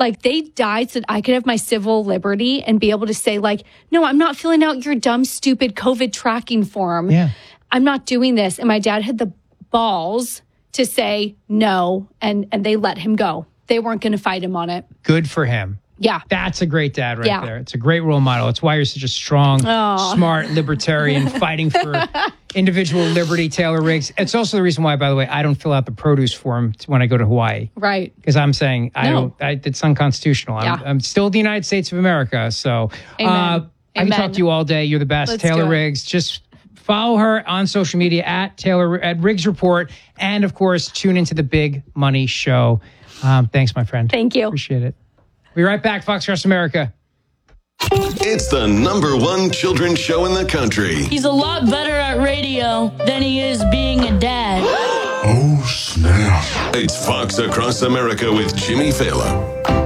Like, they died so that I could have my civil liberty and be able to say, like, no, I'm not filling out your dumb, stupid COVID tracking form. Yeah. I'm not doing this. And my dad had the balls to say no, and they let him go. They weren't going to fight him on it. Good for him. Yeah. That's a great dad right there. It's a great role model. It's why you're such a strong, smart libertarian fighting for individual liberty, Taylor Riggs. It's also the reason why, by the way, I don't fill out the produce form when I go to Hawaii. Right. Because I'm saying it's unconstitutional. I'm still the United States of America. So I can talk to you all day. You're the best. Taylor Riggs. Just follow her on social media at Riggs Report. And of course, tune into the Big Money Show. Thanks, my friend. Thank you. Appreciate it. We'll be right back. Fox Across America. It's the #1 children's show in the country. He's a lot better at radio than he is being a dad. Oh, snap. It's Fox Across America with Jimmy Fallon.